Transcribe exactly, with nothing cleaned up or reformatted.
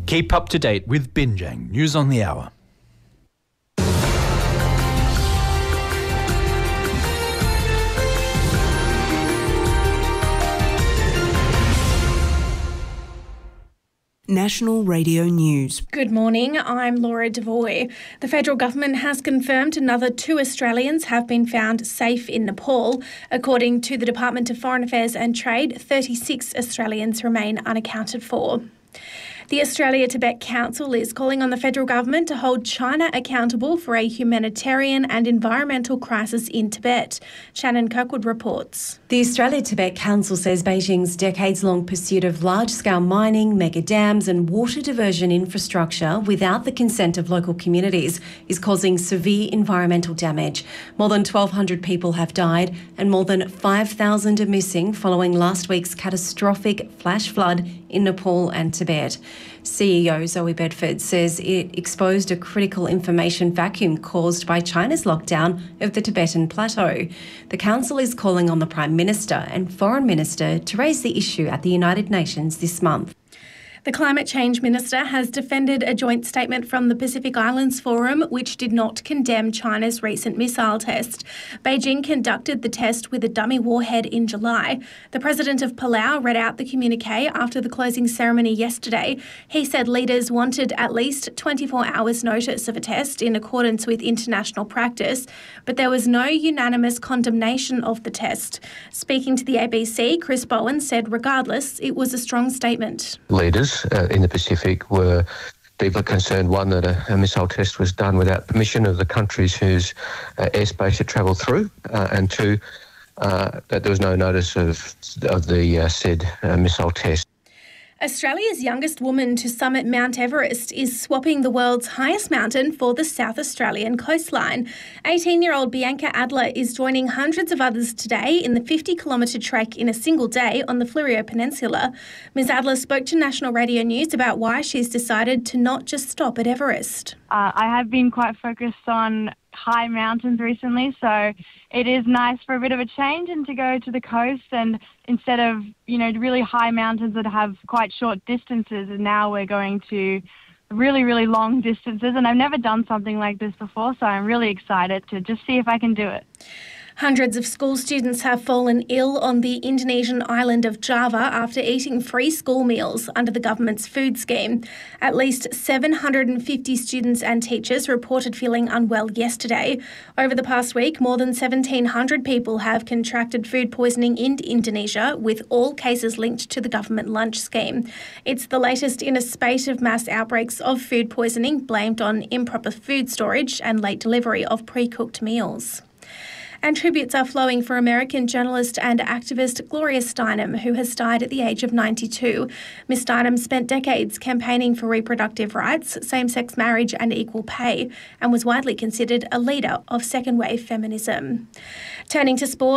Keep up to date with Binjang News on the Hour. National Radio News. Good morning, I'm Laura Devoy. The federal government has confirmed another two Australians have been found safe in Nepal. According to the Department of Foreign Affairs and Trade, thirty-six Australians remain unaccounted for. The Australia-Tibet Council is calling on the federal government to hold China accountable for a humanitarian and environmental crisis in Tibet. Shannon Kirkwood reports. The Australia-Tibet Council says Beijing's decades-long pursuit of large-scale mining, mega dams and water diversion infrastructure without the consent of local communities is causing severe environmental damage. More than twelve hundred people have died and more than five thousand are missing following last week's catastrophic flash flood in Nepal and Tibet. C E O Zoe Bedford says it exposed a critical information vacuum caused by China's lockdown of the Tibetan Plateau. The council is calling on the Prime Minister and Foreign Minister to raise the issue at the United Nations this month. The Climate Change Minister has defended a joint statement from the Pacific Islands Forum which did not condemn China's recent missile test. Beijing conducted the test with a dummy warhead in July. The President of Palau read out the communique after the closing ceremony yesterday. He said leaders wanted at least twenty-four hours notice of a test in accordance with international practice, but there was no unanimous condemnation of the test. Speaking to the A B C, Chris Bowen said regardless, it was a strong statement. Leaders Uh, in the Pacific were deeply concerned, one, that a, a missile test was done without permission of the countries whose uh, airspace it travelled through, uh, and two, uh, that there was no notice of, of the uh, said uh, missile test. Australia's youngest woman to summit Mount Everest is swapping the world's highest mountain for the South Australian coastline. eighteen-year-old Bianca Adler is joining hundreds of others today in the fifty kilometre trek in a single day on the Fleurieu Peninsula. Miz Adler spoke to National Radio News about why she's decided to not just stop at Everest. Uh, I have been quite focused on high mountains recently, so it is nice for a bit of a change and to go to the coast, and instead of, you know, really high mountains that have quite short distances, and now we're going to really, really long distances, and I've never done something like this before, so I'm really excited to just see if I can do it. Hundreds of school students have fallen ill on the Indonesian island of Java after eating free school meals under the government's food scheme. At least seven hundred fifty students and teachers reported feeling unwell yesterday. Over the past week, more than seventeen hundred people have contracted food poisoning in Indonesia, with all cases linked to the government lunch scheme. It's the latest in a spate of mass outbreaks of food poisoning blamed on improper food storage and late delivery of pre-cooked meals. And tributes are flowing for American journalist and activist Gloria Steinem, who has died at the age of ninety-two. Miss Steinem spent decades campaigning for reproductive rights, same-sex marriage and equal pay, and was widely considered a leader of second-wave feminism. Turning to sport,